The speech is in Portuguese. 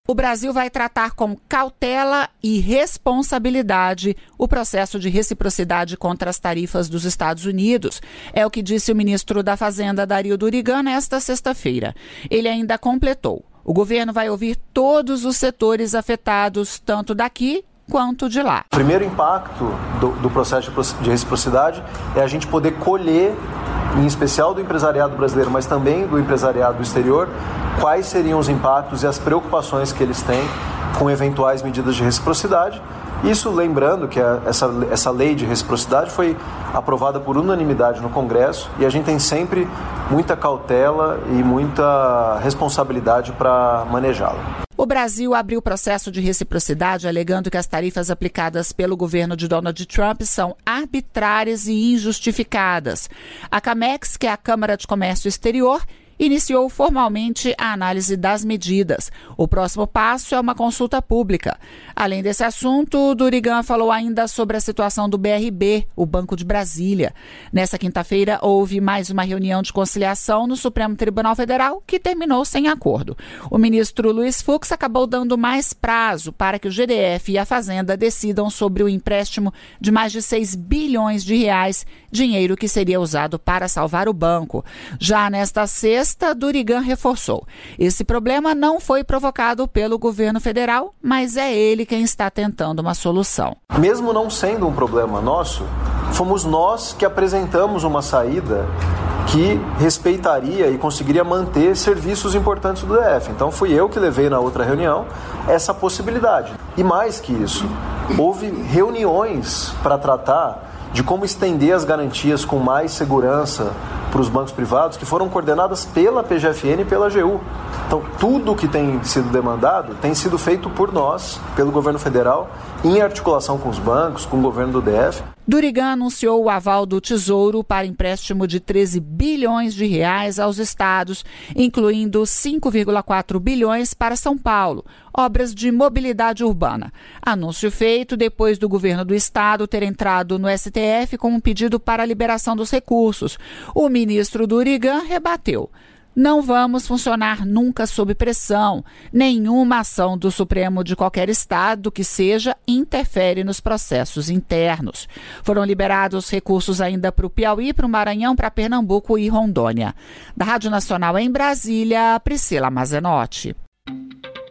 O Brasil vai tratar com cautela e responsabilidade o processo de reciprocidade contra as tarifas dos Estados Unidos. É o que disse o ministro da Fazenda, Dario Durigan, nesta sexta-feira. Ele ainda completou: o governo vai ouvir todos os setores afetados, tanto daqui quanto de lá. O primeiro impacto do processo de reciprocidade é a gente poder colher, em especial do empresariado brasileiro, mas também do empresariado do exterior, quais seriam os impactos e as preocupações que eles têm com eventuais medidas de reciprocidade. Isso lembrando que essa lei de reciprocidade foi aprovada por unanimidade no Congresso e a gente tem sempre muita cautela e muita responsabilidade para manejá-la. O Brasil abriu processo de reciprocidade alegando que as tarifas aplicadas pelo governo de Donald Trump são arbitrárias e injustificadas. A CAMEX, que é a Câmara de Comércio Exterior, iniciou formalmente a análise das medidas. O próximo passo é uma consulta pública. Além desse assunto, Durigan falou ainda sobre a situação do BRB, o Banco de Brasília. Nessa quinta-feira, houve mais uma reunião de conciliação no Supremo Tribunal Federal, que terminou sem acordo. O ministro Luiz Fux acabou dando mais prazo para que o GDF e a Fazenda decidam sobre o empréstimo de mais de 6 bilhões de reais, dinheiro que seria usado para salvar o banco. Já nesta sexta, Durigan reforçou: esse problema não foi provocado pelo governo federal, mas é ele quem está tentando uma solução. Mesmo não sendo um problema nosso, fomos nós que apresentamos uma saída que respeitaria e conseguiria manter serviços importantes do DF. Então fui eu que levei na outra reunião essa possibilidade. E mais que isso, houve reuniões para tratar de como estender as garantias com mais segurança para os bancos privados, que foram coordenadas pela PGFN e pela AGU. Então, tudo que tem sido demandado tem sido feito por nós, pelo governo federal, em articulação com os bancos, com o governo do DF. Durigan anunciou o aval do Tesouro para empréstimo de 13 bilhões de reais aos estados, incluindo 5,4 bilhões para São Paulo, obras de mobilidade urbana. Anúncio feito depois do governo do estado ter entrado no STF com um pedido para a liberação dos recursos. O ministro Durigan rebateu: não vamos funcionar nunca sob pressão. Nenhuma ação do Supremo de qualquer estado que seja interfere nos processos internos. Foram liberados recursos ainda para o Piauí, para o Maranhão, para Pernambuco e Rondônia. Da Rádio Nacional em Brasília, Priscila Mazenotti.